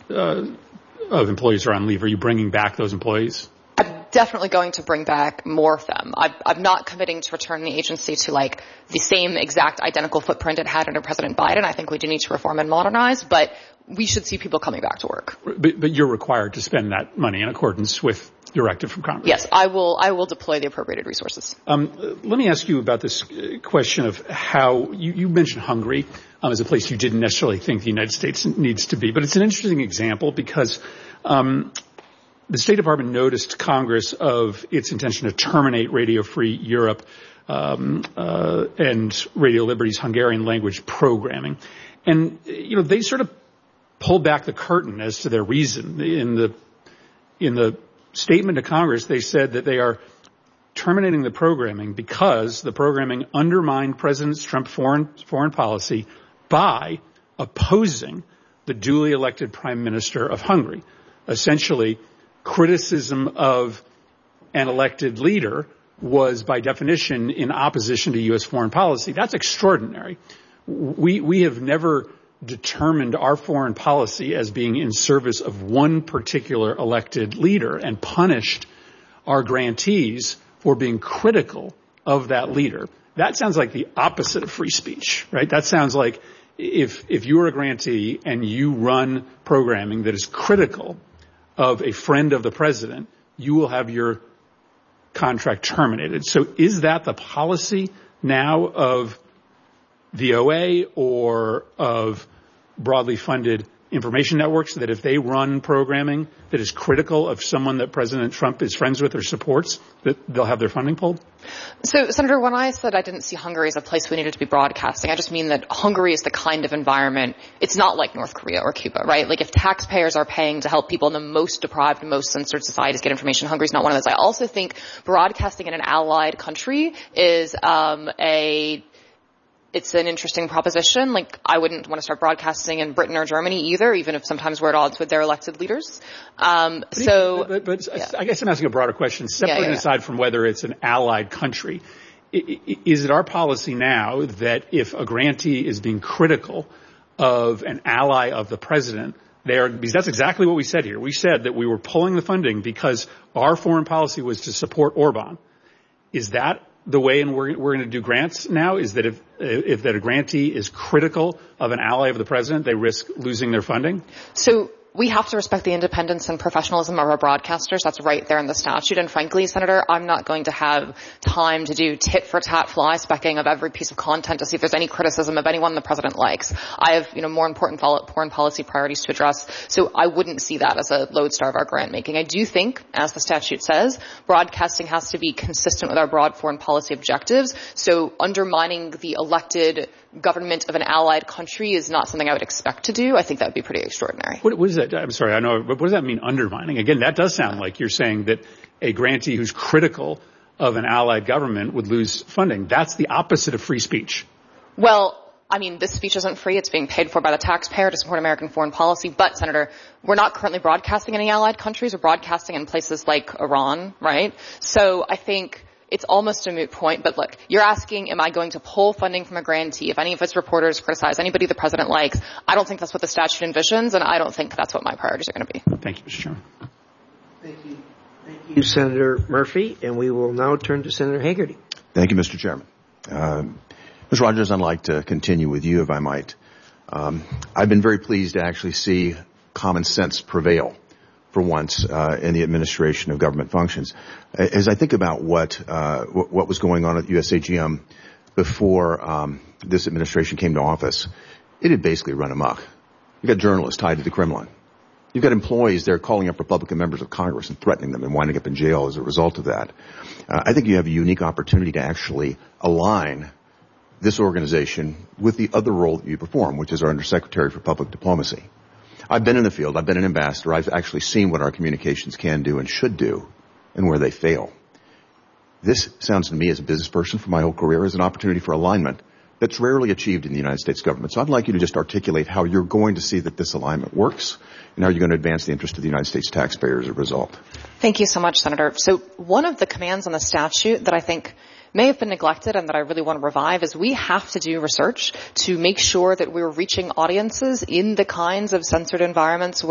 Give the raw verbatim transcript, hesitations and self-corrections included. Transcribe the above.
uh, of employees are on leave, are you bringing back those employees? I'm definitely going to bring back more of them. I, I'm not committing to return the agency to like the same exact identical footprint it had under President Biden. I think we do need to reform and modernize, but we should see people coming back to work. But, but you're required to spend that money in accordance with directive from Congress. Yes, I will. I will deploy the appropriated resources. Um, let me ask you about this question of how you, you mentioned Hungary um, as a place you didn't necessarily think the United States needs to be, but it's an interesting example because um, the State Department noticed Congress of its intention to terminate Radio Free Europe um, uh, and Radio Liberty's Hungarian language programming, and you know they sort of pulled back the curtain as to their reason in the in the statement to Congress. They said that they are terminating the programming because the programming undermined President Trump's foreign foreign policy by opposing the duly elected Prime Minister of Hungary. Essentially, criticism of an elected leader was, by definition, in opposition to U S foreign policy. That's extraordinary. We we have never determined our foreign policy as being in service of one particular elected leader and punished our grantees for being critical of that leader. That sounds like the opposite of free speech, right? That sounds like if if you're a grantee and you run programming that is critical of a friend of the president, you will have your contract terminated. So is that the policy now of the O A or of broadly funded information networks, that if they run programming that is critical of someone that President Trump is friends with or supports, that they'll have their funding pulled? So, Senator, when I said I didn't see Hungary as a place we needed to be broadcasting, I just mean that Hungary is the kind of environment, it's not like North Korea or Cuba, right? Like if taxpayers are paying to help people in the most deprived, most censored societies get information, Hungary's not one of those. I also think broadcasting in an allied country is um a It's an interesting proposition. Like, I wouldn't want to start broadcasting in Britain or Germany either, even if sometimes we're at odds with their elected leaders. Um, but so, but, but, but yeah. I guess I'm asking a broader question. Separate yeah, yeah, aside yeah. from whether it's an allied country, is it our policy now that if a grantee is being critical of an ally of the president, they are, because that's exactly what we said here. We said that we were pulling the funding because our foreign policy was to support Orban. Is that the way and we're, we're going to do grants now, is that if, if that a grantee is critical of an ally of the president, they risk losing their funding? So we have to respect the independence and professionalism of our broadcasters. That's right there in the statute. And frankly, Senator, I'm not going to have time to do tit-for-tat fly-specking of every piece of content to see if there's any criticism of anyone the president likes. I have, you know, more important foreign policy priorities to address. So I wouldn't see that as a lodestar of our grant making. I do think, as the statute says, broadcasting has to be consistent with our broad foreign policy objectives. So undermining the elected government of an allied country is not something I would expect to do. I think that would be pretty extraordinary. What, what is that? I'm sorry, I know, but what does that mean, undermining? Again, that does sound like you're saying that a grantee who's critical of an allied government would lose funding. That's the opposite of free speech. Well, I mean, this speech isn't free. It's being paid for by the taxpayer to support American foreign policy. But, Senator, we're not currently broadcasting in any allied countries. We're broadcasting in places like Iran, right? So I think it's almost a moot point, but look, you're asking, am I going to pull funding from a grantee if any of its reporters criticize anybody the president likes? I don't think that's what the statute envisions, and I don't think that's what my priorities are going to be. Thank you, Mister Chairman. Thank you. Thank you, Senator Murphy. And we will now turn to Senator Hagerty. Thank you, Mister Chairman. Um, Miz Rogers, I'd like to continue with you, if I might. Um, I've been very pleased to actually see common sense prevail for once uh, in the administration of government functions. As I think about what uh, what was going on at U S A G M before um, this administration came to office, it had basically run amok. You've got journalists tied to the Kremlin. You've got employees there calling up Republican members of Congress and threatening them and winding up in jail as a result of that. Uh, I think you have a unique opportunity to actually align this organization with the other role that you perform, which is our Undersecretary for Public Diplomacy. I've been in the field. I've been an ambassador. I've actually seen what our communications can do and should do and where they fail. This sounds to me, as a business person for my whole career, as an opportunity for alignment that's rarely achieved in the United States government. So I'd like you to just articulate how you're going to see that this alignment works and how you're going to advance the interest of the United States taxpayer as a result. Thank you so much, Senator. So one of the commands on the statute that I think may have been neglected and that I really want to revive is we have to do research to make sure that we're reaching audiences in the kinds of censored environments where